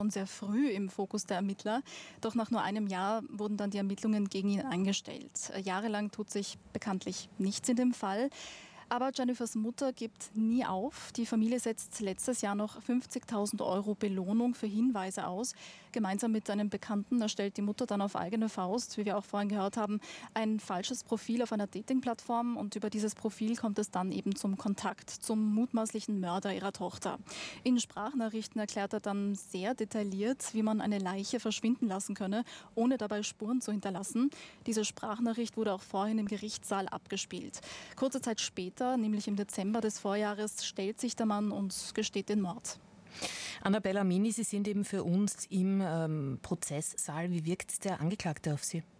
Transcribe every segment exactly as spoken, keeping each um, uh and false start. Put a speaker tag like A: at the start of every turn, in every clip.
A: sehr früh im Fokus der Ermittler. Doch nach nur einem Jahr wurden dann die Ermittlungen gegen ihn eingestellt. Jahrelang tut sich bekanntlich nichts in dem Fall. Aber Jennifers Mutter gibt nie auf. Die Familie setzt letztes Jahr noch fünfzigtausend Euro Belohnung für Hinweise aus. Gemeinsam mit einem Bekannten erstellt die Mutter dann auf eigene Faust, wie wir auch vorhin gehört haben, ein falsches Profil auf einer Dating-Plattform. Und über dieses Profil kommt es dann eben zum Kontakt zum mutmaßlichen Mörder ihrer Tochter. In Sprachnachrichten erklärt er dann sehr detailliert, wie man eine Leiche verschwinden lassen könne, ohne dabei Spuren zu hinterlassen. Diese Sprachnachricht wurde auch vorhin im Gerichtssaal abgespielt. Kurze Zeit später, nämlich im Dezember des Vorjahres, stellt sich der Mann und gesteht den Mord.
B: Annabella Mini, Sie sind eben für uns im ähm, Prozesssaal. Wie wirkt der Angeklagte auf Sie?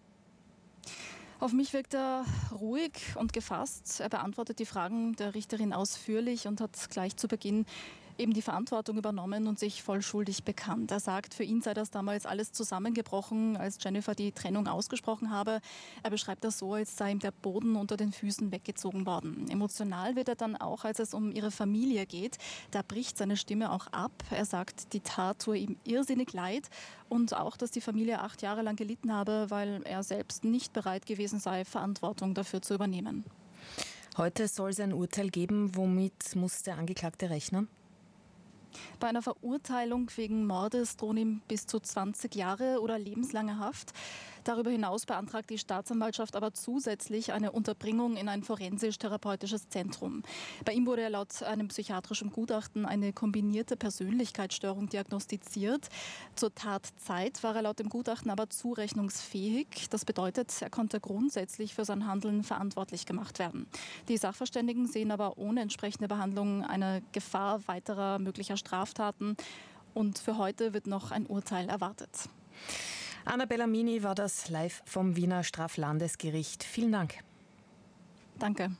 A: Auf mich wirkt er ruhig und gefasst. Er beantwortet die Fragen der Richterin ausführlich und hat gleich zu Beginn eben die Verantwortung übernommen und sich voll schuldig bekannt. Er sagt, für ihn sei das damals alles zusammengebrochen, als Jennifer die Trennung ausgesprochen habe. Er beschreibt das so, als sei ihm der Boden unter den Füßen weggezogen worden. Emotional wird er dann auch, als es um ihre Familie geht. Da bricht seine Stimme auch ab. Er sagt, die Tat tue ihm irrsinnig leid und auch, dass die Familie acht Jahre lang gelitten habe, weil er selbst nicht bereit gewesen sei, Verantwortung dafür zu übernehmen.
B: Heute soll es ein Urteil geben. Womit muss der Angeklagte rechnen?
A: Bei einer Verurteilung wegen Mordes drohen ihm bis zu zwanzig Jahre oder lebenslange Haft. Darüber hinaus beantragt die Staatsanwaltschaft aber zusätzlich eine Unterbringung in ein forensisch-therapeutisches Zentrum. Bei ihm wurde laut einem psychiatrischen Gutachten eine kombinierte Persönlichkeitsstörung diagnostiziert. Zur Tatzeit war er laut dem Gutachten aber zurechnungsfähig. Das bedeutet, er konnte grundsätzlich für sein Handeln verantwortlich gemacht werden. Die Sachverständigen sehen aber ohne entsprechende Behandlung eine Gefahr weiterer möglicher Straftaten. Und für heute wird noch ein Urteil erwartet.
B: Annabella Mini war das live vom Wiener Straflandesgericht. Vielen Dank.
A: Danke.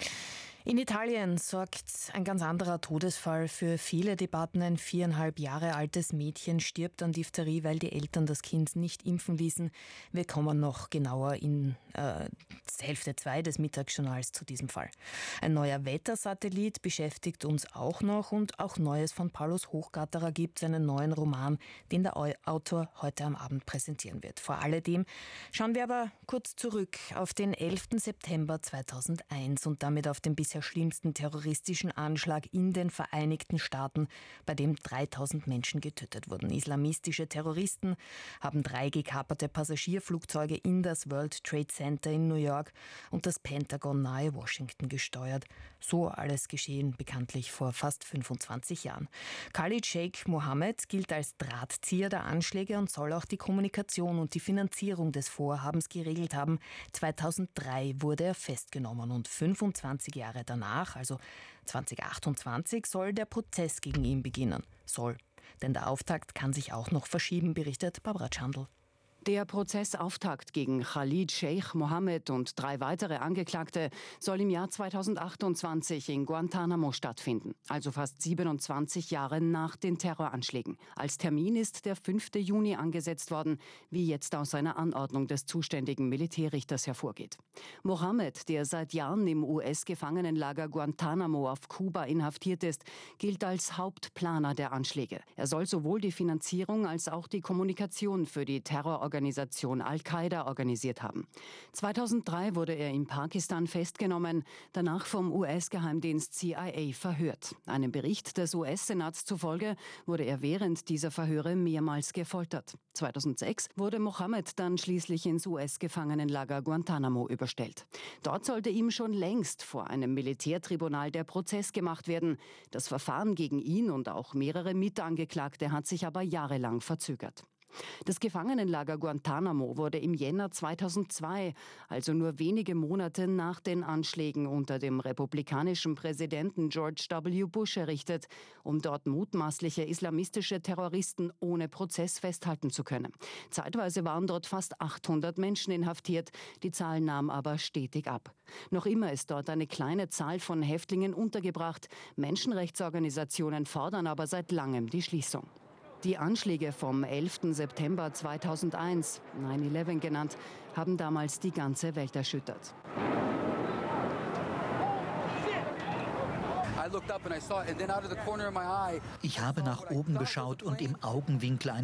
B: In Italien sorgt ein ganz anderer Todesfall für viele Debatten. Ein viereinhalb Jahre altes Mädchen stirbt an Diphtherie, weil die Eltern das Kind nicht impfen ließen. Wir kommen noch genauer in äh, Hälfte zwei des Mittagsjournals zu diesem Fall. Ein neuer Wettersatellit beschäftigt uns auch noch und auch Neues von Paulus Hochgatterer gibt es einen neuen Roman, den der Autor heute am Abend präsentieren wird. Vor alledem schauen wir aber kurz zurück auf den elften September zweitausendeins und damit auf den bisher schlimmsten terroristischen Anschlag in den Vereinigten Staaten, bei dem dreitausend Menschen getötet wurden. Islamistische Terroristen haben drei gekaperte Passagierflugzeuge in das World Trade Center in New York und das Pentagon nahe Washington gesteuert. So alles geschehen bekanntlich vor fast fünfundzwanzig Jahren. Khalid Sheikh Mohammed gilt als Drahtzieher der Anschläge und soll auch die Kommunikation und die Finanzierung des Vorhabens geregelt haben. zweitausenddrei wurde er festgenommen und fünfundzwanzig Jahre danach, also zweitausendachtundzwanzig, soll der Prozess gegen ihn beginnen. Soll. Denn der Auftakt kann sich auch noch verschieben, berichtet Barbara Chandl.
C: Der Prozessauftakt gegen Khalid Sheikh Mohammed und drei weitere Angeklagte soll im Jahr zweitausendachtundzwanzig in Guantanamo stattfinden, also fast siebenundzwanzig Jahre nach den Terroranschlägen. Als Termin ist der fünfte Juni angesetzt worden, wie jetzt aus einer Anordnung des zuständigen Militärrichters hervorgeht. Mohammed, der seit Jahren im U S-Gefangenenlager Guantanamo auf Kuba inhaftiert ist, gilt als Hauptplaner der Anschläge. Er soll sowohl die Finanzierung als auch die Kommunikation für die Terrororganisation Organisation Al-Qaida organisiert haben. zweitausenddrei wurde er in Pakistan festgenommen, danach vom U S-Geheimdienst C I A verhört. Einem Bericht des U S-Senats zufolge wurde er während dieser Verhöre mehrmals gefoltert. zweitausendsechs wurde Mohammed dann schließlich ins U S-Gefangenenlager Guantanamo überstellt. Dort sollte ihm schon längst vor einem Militärtribunal der Prozess gemacht werden. Das Verfahren gegen ihn und auch mehrere Mitangeklagte hat sich aber jahrelang verzögert. Das Gefangenenlager Guantanamo wurde im Jänner zweitausendzwei, also nur wenige Monate nach den Anschlägen unter dem republikanischen Präsidenten George W. Bush errichtet, um dort mutmaßliche islamistische Terroristen ohne Prozess festhalten zu können. Zeitweise waren dort fast achthundert Menschen inhaftiert, die Zahl nahm aber stetig ab. Noch immer ist dort eine kleine Zahl von Häftlingen untergebracht. Menschenrechtsorganisationen fordern aber seit langem die Schließung. Die Anschläge vom elften September zweitausendeins, neun elf genannt, haben damals die ganze Welt erschüttert.
D: Ich habe nach oben geschaut und im Augenwinkel